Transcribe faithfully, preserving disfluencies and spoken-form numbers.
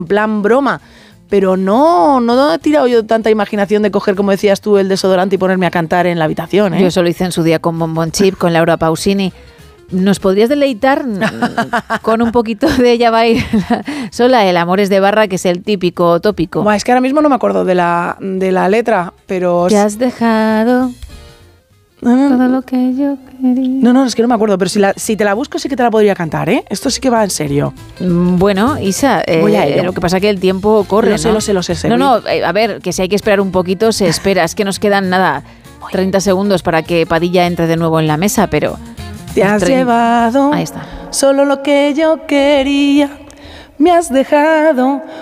en plan broma. Pero no, no he tirado yo tanta imaginación de coger, como decías tú, el desodorante y ponerme a cantar en la habitación, ¿eh? Yo eso lo hice en su día con Bon Bon Chip, con Laura Pausini. ¿Nos podrías deleitar con un poquito de Ella va a ir sola? El Amores de Barra, que es el típico tópico. Buah, es que ahora mismo no me acuerdo de la, de la letra, pero... Te has dejado todo lo que yo quería. No, no, es que no me acuerdo, pero si, la, si te la busco sí que te la podría cantar, ¿eh? Esto sí que va en serio. Bueno, Isa, eh, Voy a ello. lo que pasa es que el tiempo corre, Lo sé, ¿no? lo sé, lo sé, sé. No, no, eh, a ver, que si hay que esperar un poquito, se espera. Es que nos quedan, nada, treinta segundos para que Padilla entre de nuevo en la mesa, pero... Te has treinta llevado Ahí está. solo lo que yo quería, me has dejado